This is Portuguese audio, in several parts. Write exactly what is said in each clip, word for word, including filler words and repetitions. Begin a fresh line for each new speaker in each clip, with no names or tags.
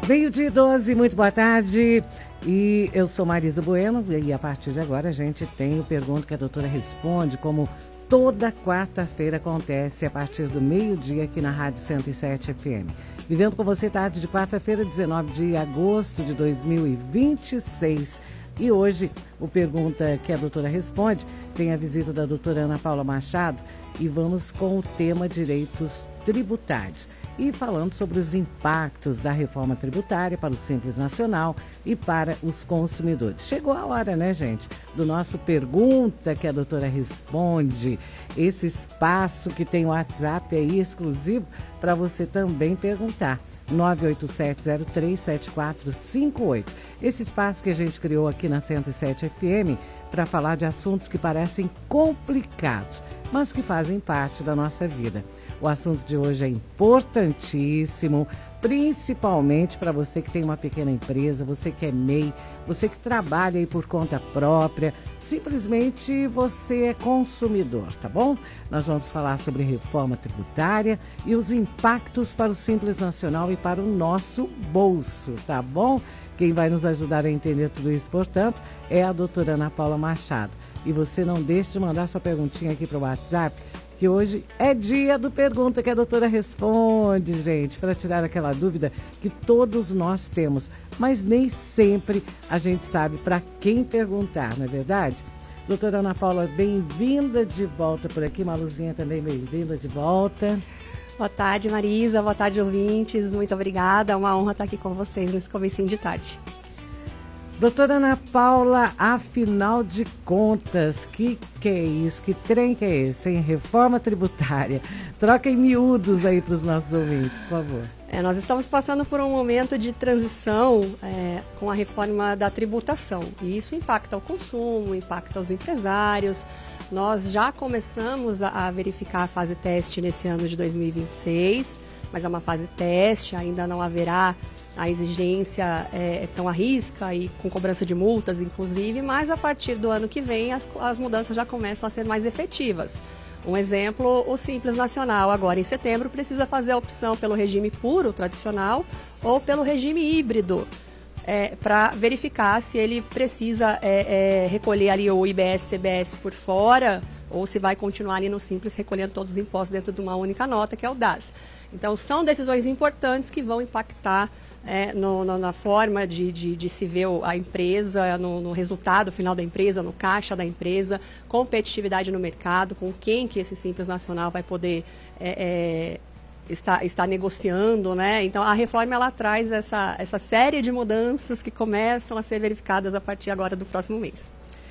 Meio-dia e doze, muito boa tarde. E eu sou Marisa Bueno e a partir de agora a gente tem o Pergunta que a Doutora Responde, como toda quarta-feira acontece a partir do meio-dia aqui na Rádio cento e sete F M. Vivendo com você tarde de quarta-feira, dezenove de agosto de dois mil e vinte e seis. E hoje o Pergunta que a Doutora Responde tem a visita da doutora Ana Paula Machado e vamos com o tema direitos tributários. E falando sobre os impactos da reforma tributária para o Simples Nacional e para os consumidores. Chegou a hora, né, gente, do nosso Pergunta que a doutora Responde, esse espaço que tem o WhatsApp aí exclusivo para você também perguntar. nove oito sete zero três sete quatro cinco oito. Esse espaço que a gente criou aqui na cento e sete F M para falar de assuntos que parecem complicados, mas que fazem parte da nossa vida. O assunto de hoje é importantíssimo, principalmente para você que tem uma pequena empresa, você que é M E I, você que trabalha aí por conta própria, simplesmente você é consumidor, tá bom? Nós vamos falar sobre reforma tributária e os impactos para o Simples Nacional e para o nosso bolso, tá bom? Quem vai nos ajudar a entender tudo isso, portanto, é a doutora Ana Paula Machado. E você não deixe de mandar sua perguntinha aqui para o WhatsApp, que hoje é dia do Pergunta que a doutora Responde, gente, para tirar aquela dúvida que todos nós temos, mas nem sempre a gente sabe para quem perguntar, não é verdade? Doutora Ana Paula, bem-vinda de volta por aqui, Maluzinha também bem-vinda de volta.
Boa tarde, Marisa, boa tarde, ouvintes, muito obrigada, é uma honra estar aqui com vocês nesse comecinho de tarde.
Doutora Ana Paula, afinal de contas, que que é isso? Que trem que é esse, hein? Reforma tributária. Troca em miúdos aí para os nossos ouvintes, por favor.
É, nós estamos passando por um momento de transição é, com a reforma da tributação. E isso impacta o consumo, impacta os empresários. Nós já começamos a, a verificar a fase teste nesse ano de dois mil e vinte e seis, mas é uma fase teste, ainda não haverá a exigência é, tão à risca e com cobrança de multas, inclusive, mas a partir do ano que vem as, as mudanças já começam a ser mais efetivas. Um exemplo, o Simples Nacional, agora em setembro, precisa fazer a opção pelo regime puro, tradicional, ou pelo regime híbrido, é, para verificar se ele precisa é, é, recolher ali o I B S, C B S por fora, ou se vai continuar ali no Simples recolhendo todos os impostos dentro de uma única nota, que é o D A S. Então, são decisões importantes que vão impactar É, no, no, na forma de, de, de se ver a empresa, no, no resultado final da empresa, no caixa da empresa, competitividade no mercado, com quem que esse Simples Nacional vai poder é, é, estar, estar negociando, né? Então, a reforma, ela traz essa, essa série de mudanças que começam a ser verificadas a partir agora do próximo mês.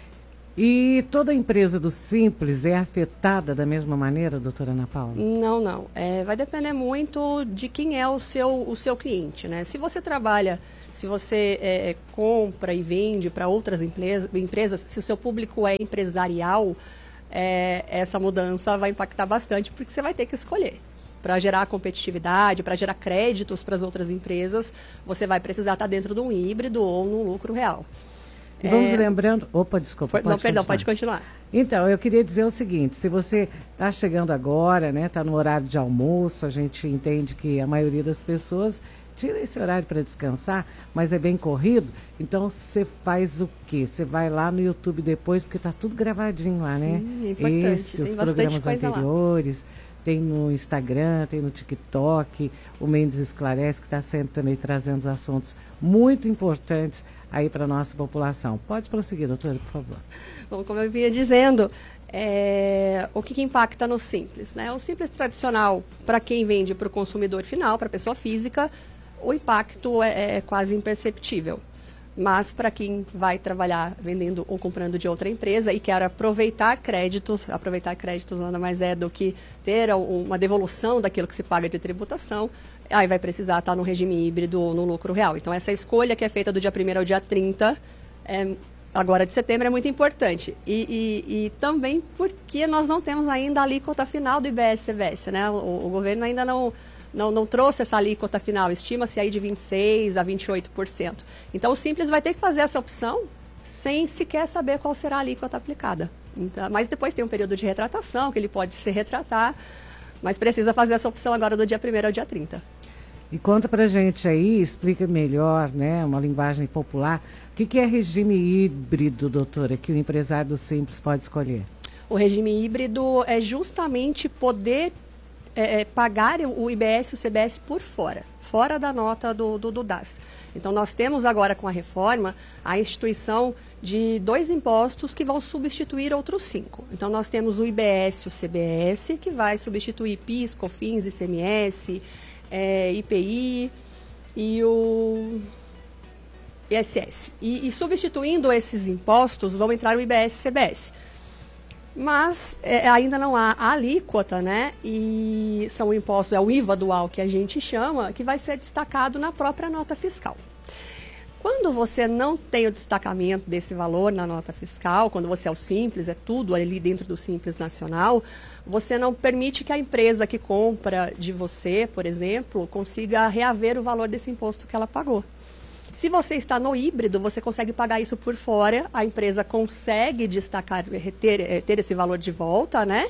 E toda empresa do Simples é afetada da mesma maneira, doutora Ana Paula?
Não, não. É, vai depender muito de quem é o seu, o seu cliente, né? Se você trabalha, se você é, compra e vende para outras empresa, empresas, se o seu público é empresarial, é, essa mudança vai impactar bastante, porque você vai ter que escolher. Para gerar competitividade, para gerar créditos para as outras empresas, você vai precisar estar dentro de um híbrido ou num lucro real.
E vamos é... lembrando... Opa, desculpa.
Não, perdão, pode continuar.
Então, eu queria dizer o seguinte, se você está chegando agora, né, está no horário de almoço, a gente entende que a maioria das pessoas tira esse horário para descansar, mas é bem corrido, então você faz o quê? Você vai lá no YouTube depois, porque está tudo gravadinho lá, né?
Sim, é importante.
Esse,
tem
os
bastante
programas
coisa
anteriores,
lá.
Tem no Instagram, tem no TikTok, o Mendes Esclarece, que está sempre também trazendo os assuntos muito importantes aí para a nossa população. Pode prosseguir, doutora, por favor.
Bom, como eu vinha dizendo, é, o que, que impacta no Simples, né? O Simples tradicional, para quem vende para o consumidor final, para a pessoa física, o impacto é, é quase imperceptível. Mas para quem vai trabalhar vendendo ou comprando de outra empresa e quer aproveitar créditos, aproveitar créditos nada mais é do que ter uma devolução daquilo que se paga de tributação, aí vai precisar estar no regime híbrido ou no lucro real. Então, essa escolha que é feita do dia primeiro ao dia trinta, é, agora de setembro, é muito importante. E, e, e também porque nós não temos ainda a alíquota final do I B S C B S, né? O, o governo ainda não... Não, não trouxe essa alíquota final, estima-se aí de vinte e seis por cento a vinte e oito por cento. Então, o Simples vai ter que fazer essa opção sem sequer saber qual será a alíquota aplicada. Então, mas depois tem um período de retratação, que ele pode se retratar, mas precisa fazer essa opção agora do dia primeiro ao dia trinta.
E conta pra gente aí, explica melhor, né, uma linguagem popular, o que, que é regime híbrido, doutora, que o empresário do Simples pode escolher?
O regime híbrido é justamente poder é, é, pagar o I B S e o C B S por fora, fora da nota do, do, do D A S. Então, nós temos agora com a reforma a instituição de dois impostos que vão substituir outros cinco. Então, nós temos o I B S e o C B S, que vai substituir PIS, COFINS, I C M S, é, I P I e o I S S. E, e substituindo esses impostos, vão entrar o I B S e o C B S. Mas é, ainda não há a alíquota, né? E são o imposto, é o I V A dual que a gente chama, que vai ser destacado na própria nota fiscal. Quando você não tem o destacamento desse valor na nota fiscal, quando você é o Simples, é tudo ali dentro do Simples Nacional, você não permite que a empresa que compra de você, por exemplo, consiga reaver o valor desse imposto que ela pagou. Se você está no híbrido, você consegue pagar isso por fora, a empresa consegue destacar, ter, ter esse valor de volta, né?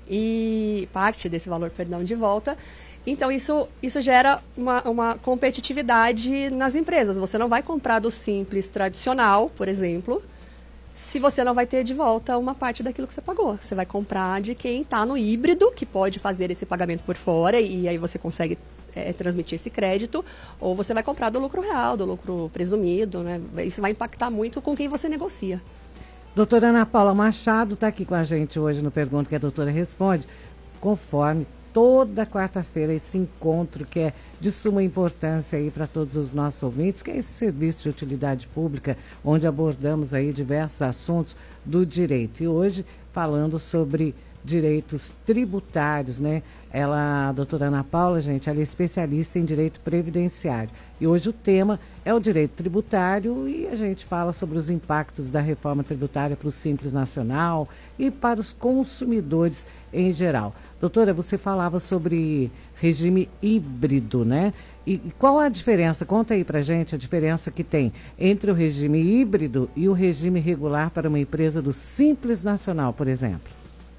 E parte desse valor, perdão, de volta. Então, isso, isso gera uma, uma competitividade nas empresas. Você não vai comprar do Simples tradicional, por exemplo, se você não vai ter de volta uma parte daquilo que você pagou. Você vai comprar de quem está no híbrido, que pode fazer esse pagamento por fora, e aí você consegue é, transmitir esse crédito, ou você vai comprar do lucro real, do lucro presumido, né? Isso vai impactar muito com quem você negocia.
Doutora Ana Paula Machado está aqui com a gente hoje no Pergunta que a Doutora Responde, conforme toda quarta-feira esse encontro que é de suma importância aí para todos os nossos ouvintes, que é esse serviço de utilidade pública, onde abordamos aí diversos assuntos do direito. E hoje falando sobre direitos tributários, né? Ela, a doutora Ana Paula, gente, ela é especialista em direito previdenciário. E hoje o tema é o direito tributário e a gente fala sobre os impactos da reforma tributária para o Simples Nacional e para os consumidores em geral. Doutora, você falava sobre regime híbrido, né? E, e qual a diferença? Conta aí pra gente a diferença que tem entre o regime híbrido e o regime regular para uma empresa do Simples Nacional, por exemplo.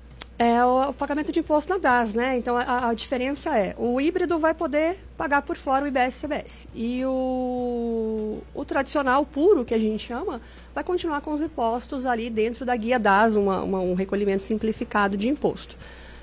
É o, o pagamento de imposto na D A S, né? Então, a, a diferença é, o híbrido vai poder pagar por fora o I B S e o C B S. E o, o tradicional puro, que a gente chama, vai continuar com os impostos ali dentro da guia D A S, uma, uma, um recolhimento simplificado de imposto.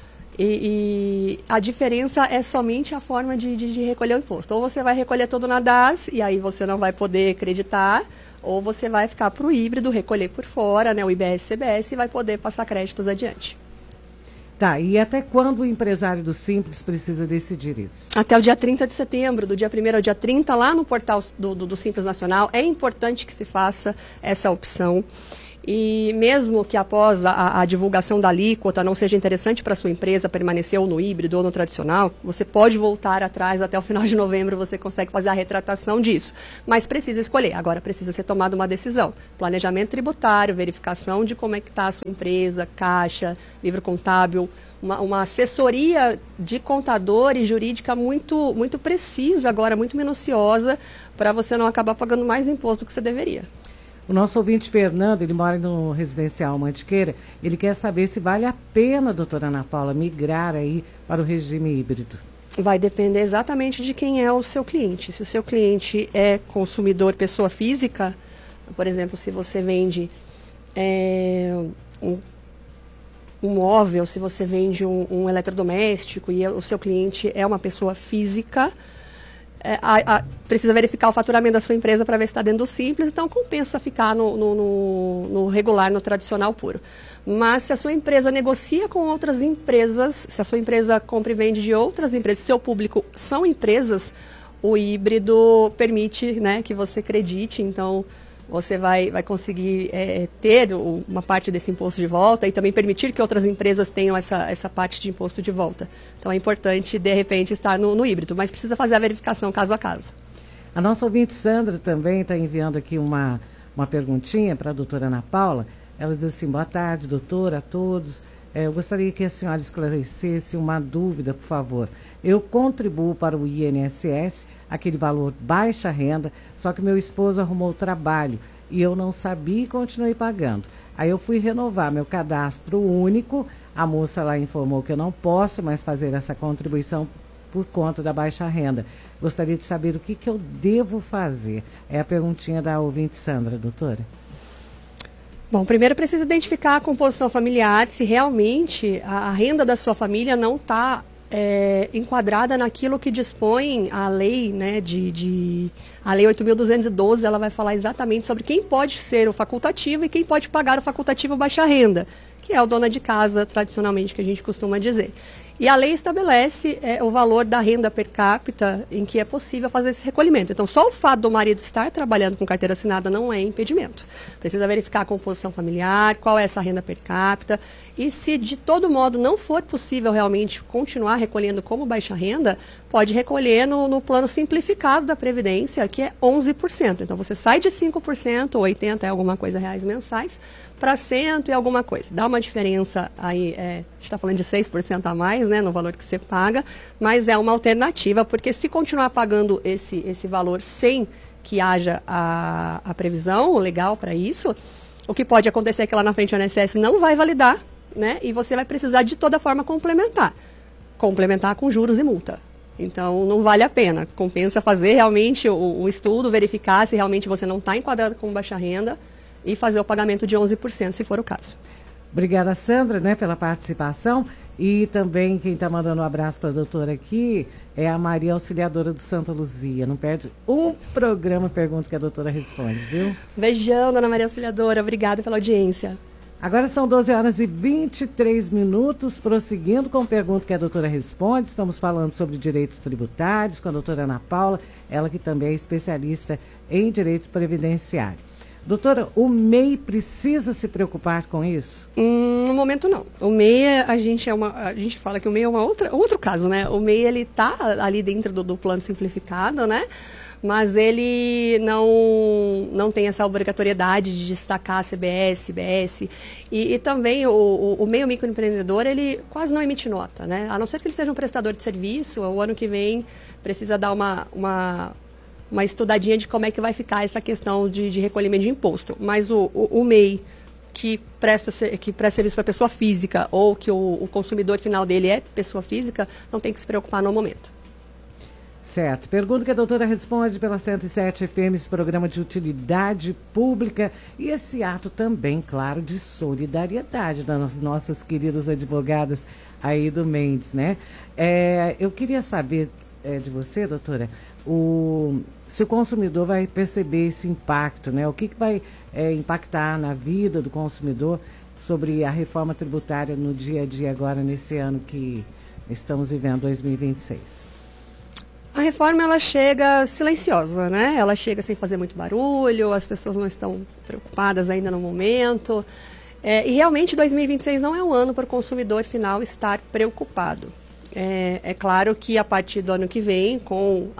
E, e a diferença é somente a forma de, de, de recolher o imposto. Ou você vai recolher todo na D A S, e aí você não vai poder acreditar, ou você vai ficar para o híbrido, recolher por fora, né, o I B S e o C B S, e vai poder passar créditos adiante.
Tá, e até quando o empresário do Simples precisa decidir isso?
Até o dia trinta de setembro, do dia primeiro ao dia trinta, lá no portal do, do, do Simples Nacional, é importante que se faça essa opção. E mesmo que após a, a divulgação da alíquota não seja interessante para a sua empresa permanecer ou no híbrido ou no tradicional, você pode voltar atrás até o final de novembro, você consegue fazer a retratação disso. Mas precisa escolher, agora precisa ser tomada uma decisão. Planejamento tributário, verificação de como é que está a sua empresa, caixa, livro contábil, uma, uma assessoria de contador e jurídica muito, muito precisa agora, muito minuciosa, para você não acabar pagando mais imposto do que você deveria.
O nosso ouvinte Fernando, ele mora no residencial Mantiqueira, ele quer saber se vale a pena, doutora Ana Paula, migrar aí para o regime híbrido.
Vai depender exatamente de quem é o seu cliente. Se o seu cliente é consumidor, pessoa física, por exemplo, se você vende é, um, um móvel, se você vende um, um eletrodoméstico e o seu cliente é uma pessoa física, É, a, a, precisa verificar o faturamento da sua empresa para ver se está dentro do Simples, então compensa ficar no, no, no, no regular, no tradicional puro. Mas se a sua empresa negocia com outras empresas, se a sua empresa compra e vende de outras empresas, se seu público são empresas, o híbrido permite, né, que você acredite, então você vai, vai conseguir é, ter o, uma parte desse imposto de volta e também permitir que outras empresas tenham essa, essa parte de imposto de volta. Então é importante, de repente, estar no, no híbrido, mas precisa fazer a verificação caso a caso.
A nossa ouvinte Sandra também está enviando aqui uma, uma perguntinha para a doutora Ana Paula. Ela diz assim: boa tarde, doutora, a todos. É, eu gostaria que a senhora esclarecesse uma dúvida, por favor. Eu contribuo para o I N S S, aquele valor baixa renda, só que meu esposo arrumou trabalho e eu não sabia e continuei pagando. Aí eu fui renovar meu cadastro único, a moça lá informou que eu não posso mais fazer essa contribuição por conta da baixa renda. Gostaria de saber o que, que eu devo fazer. É a perguntinha da ouvinte Sandra, doutora.
Bom, primeiro precisa identificar a composição familiar, se realmente a, a renda da sua família não está é, enquadrada naquilo que dispõe a lei, né, de, de a lei oito mil duzentos e doze, ela vai falar exatamente sobre quem pode ser o facultativo e quem pode pagar o facultativo baixa renda, que é o dona de casa, tradicionalmente, que a gente costuma dizer. E a lei estabelece é, o valor da renda per capita em que é possível fazer esse recolhimento. Então, só o fato do marido estar trabalhando com carteira assinada não é impedimento. Precisa verificar a composição familiar, qual é essa renda per capita. E se de todo modo não for possível realmente continuar recolhendo como baixa renda, pode recolher no, no plano simplificado da Previdência, que é onze por cento. Então, você sai de cinco por cento, ou oitenta é alguma coisa reais mensais, para cento e alguma coisa. Dá uma diferença aí, é, a gente está falando de seis por cento a mais, né, no valor que você paga, mas é uma alternativa, porque se continuar pagando esse, esse valor sem que haja a, a previsão legal para isso, o que pode acontecer é que lá na frente o I N S S não vai validar, né, e você vai precisar de toda forma complementar. Complementar com juros e multa. Então, não vale a pena. Compensa fazer realmente o, o estudo, verificar se realmente você não está enquadrado como baixa renda e fazer o pagamento de onze por cento, se for o caso.
Obrigada, Sandra, né, pela participação. E também quem está mandando um abraço para a doutora aqui é a Maria Auxiliadora do Santa Luzia. Não perde um programa Pergunta que a doutora responde, viu?
Beijão, dona Maria Auxiliadora. Obrigada pela audiência.
Agora são doze horas e vinte e três minutos, prosseguindo com a Pergunta que a doutora responde. Estamos falando sobre direitos tributários com a doutora Ana Paula, ela que também é especialista em direito previdenciário. Doutora, o M E I precisa se preocupar com isso?
Hum, no momento não. O M E I, a gente, é uma, a gente fala que o M E I é uma outra, outro caso, né? O M E I, ele está ali dentro do, do plano simplificado, né? Mas ele não, não tem essa obrigatoriedade de destacar a C B S, C B S. E, e também o, o, o M E I, o microempreendedor, ele quase não emite nota, né? A não ser que ele seja um prestador de serviço, o ano que vem precisa dar uma... uma uma estudadinha de como é que vai ficar essa questão de, de recolhimento de imposto. Mas o, o, o M E I que presta, que presta serviço para pessoa física ou que o, o consumidor final dele é pessoa física, não tem que se preocupar no momento.
Certo. Pergunta que a doutora responde pela cento e sete F M, esse programa de utilidade pública e esse ato também, claro, de solidariedade das nossas queridas advogadas aí do Mendes, né? É, eu queria saber é, de você, doutora, o, se o consumidor vai perceber esse impacto, né? O que, que vai é, impactar na vida do consumidor sobre a reforma tributária no dia a dia agora, nesse ano que estamos vivendo, dois mil e vinte e seis?
A reforma, ela chega silenciosa, né? Ela chega sem fazer muito barulho, as pessoas não estão preocupadas ainda no momento. É, e realmente dois mil e vinte e seis não é um ano para o consumidor final estar preocupado. É, é claro que a partir do ano que vem, com